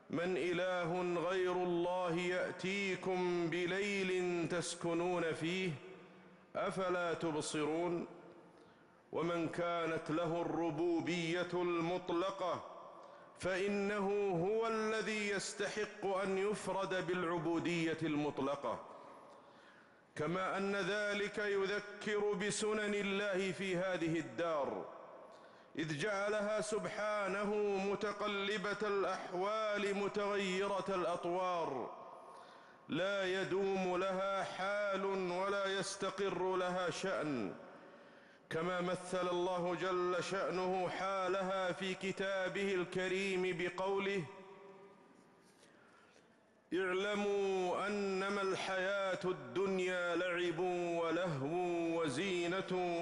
من إله غير الله يأتيكم بليل تسكنون فيه أفلا تبصرون؟ ومن كانت له الربوبية المطلقة فإنه هو الذي يستحق أن يفرد بالعبودية المطلقة، كما أن ذلك يذكر بسنن الله في هذه الدار، إذ جعلها سبحانه متقلبة الأحوال متغيرة الأطوار، لا يدوم لها حال ولا يستقر لها شأن، كما مثل الله جل شأنه حالها في كتابه الكريم بقوله: اعلموا أنما الحياة الدنيا لعب ولهو وزينة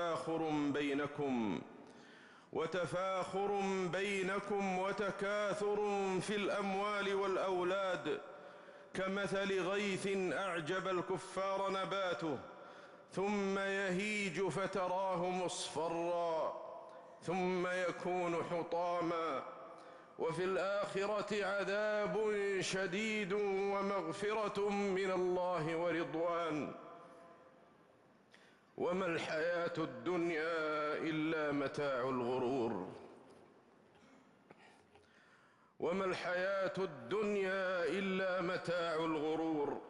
وتفاخر بينكم وتكاثر في الأموال والأولاد، كمثل غيث أعجب الكفار نباته ثم يهيج فتراه مصفرا ثم يكون حطاما، وفي الآخرة عذاب شديد ومغفرة من الله ورضوان، وما الحياة الدنيا إلا متاع الغرور. وما الحياة الدنيا إلا متاع الغرور.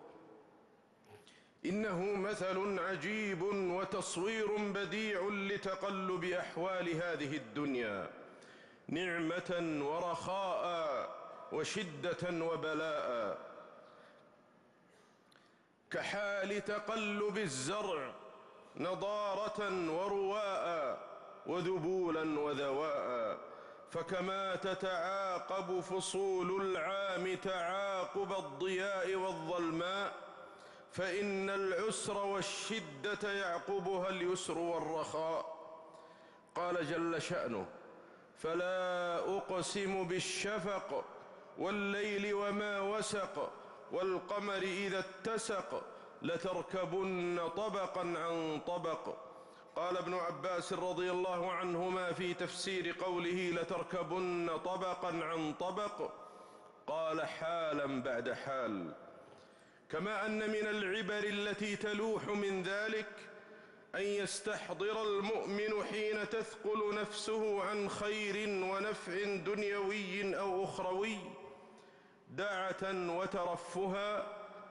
إنه مثل عجيب وتصوير بديع لتقلب أحوال هذه الدنيا، نعمة ورخاء وشدة وبلاء، كحال تقلب الزرع نضارة ورواء وذبولا وذواء، فكما تتعاقب فصول العام تعاقب الضياء والظلماء، فإن العسر والشدة يعقبها اليسر والرخاء. قال جل شأنه: فلا أقسم بالشفق والليل وما وسق والقمر إذا اتسق لتركبن طبقا عن طبق. قال ابن عباس رضي الله عنهما في تفسير قوله لتركبن طبقا عن طبق، قال حالا بعد حال. كما أن من العبر التي تلوح من ذلك أن يستحضر المؤمن حين تثقل نفسه عن خير ونفع دنيوي أو أخروي دعة وترفها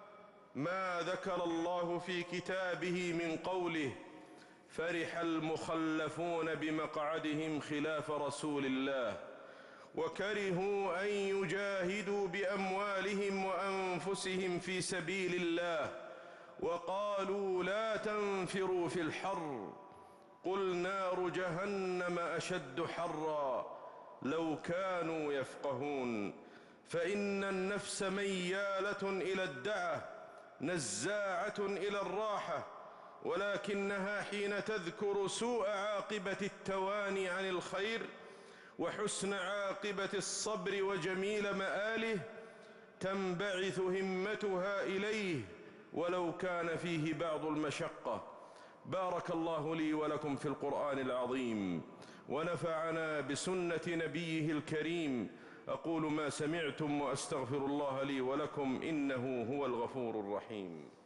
ما ذكر الله في كتابه من قوله: فرح المخلفون بمقعدهم خلاف رسول الله وكرهوا أن يجاهدوا بأموالهم وأنفسهم في سبيل الله وقالوا لا تنفروا في الحر قل نار جهنم أشد حرا لو كانوا يفقهون. فإن النفس ميالة إلى الدعة نزاعة إلى الراحة، ولكنها حين تذكر سوء عاقبة التواني عن الخير وحسن عاقبة الصبر وجميل مآله تنبعث همتها إليه ولو كان فيه بعض المشقة. بارك الله لي ولكم في القرآن العظيم ونفعنا بسنة نبيه الكريم. أقول ما سمعتم وأستغفر الله لي ولكم إنه هو الغفور الرحيم.